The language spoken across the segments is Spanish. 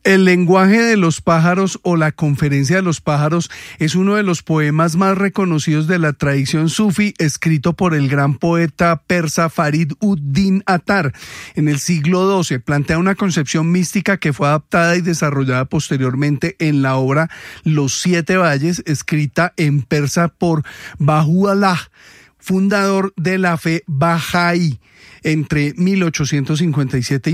El lenguaje de los pájaros o la conferencia de los pájaros es uno de los poemas más reconocidos de la tradición sufí, escrito por el gran poeta persa Farid ud-Din Attar en el siglo XII. Plantea una concepción mística que fue adaptada y desarrollada posteriormente en la obra Los Siete Valles, escrita en persa por Baha'u'lláh, fundador de la fe Bahá'í, entre 1857 y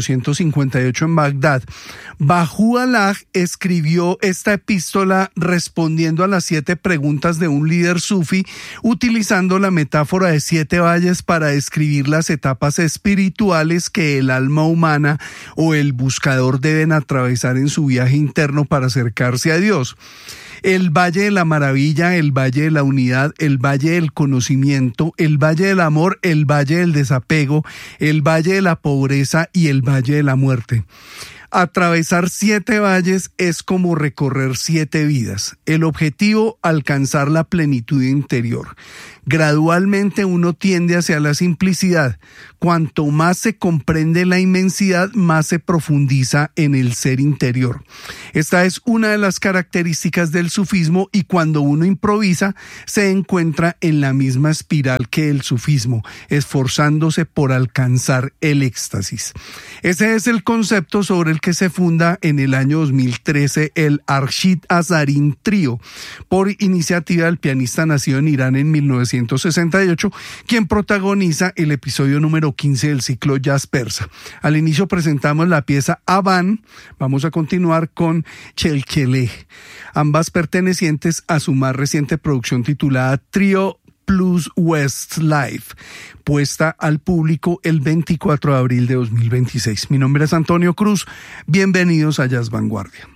1858 en Bagdad. Baha'u'lláh escribió esta epístola respondiendo a las 7 preguntas de un líder sufí, utilizando la metáfora de 7 valles para describir las etapas espirituales que el alma humana o el buscador deben atravesar en su viaje interno para acercarse a Dios. El Valle de la Maravilla, el Valle de la Unidad, el Valle del Conocimiento, el Valle del Amor, el Valle del Desapego, el Valle de la Pobreza y el Valle de la Muerte. Atravesar 7 valles es como recorrer 7 vidas. El objetivo, alcanzar la plenitud interior. Gradualmente uno tiende hacia la simplicidad. Cuanto más se comprende la inmensidad, más se profundiza en el ser interior. Esta es una de las características del sufismo, y cuando uno improvisa, se encuentra en la misma espiral que el sufismo, esforzándose por alcanzar el éxtasis. Ese es el concepto sobre el que se funda en el año 2013 el Arshid Azarin Trio, por iniciativa del pianista nacido en Irán en 1968, quien protagoniza el episodio número 15 del ciclo Jazz Persa. Al inicio presentamos la pieza Avan, vamos a continuar con Chelkeleh, ambas pertenecientes a su más reciente producción titulada Trio Plus Westlife, puesta al público el 24 de abril de 2026. Mi nombre es Antonio Cruz, bienvenidos a Jazz Vanguardia.